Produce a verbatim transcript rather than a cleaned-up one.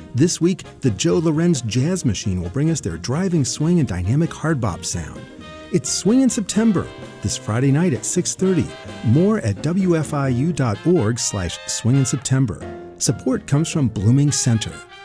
This week, the Joe Lorenz Jazz Machine will bring us their driving swing and dynamic hard bop sound. It's Swing in September, this Friday night at six thirty. More at W F I U dot org slash swing in September. Support comes from Blooming Center.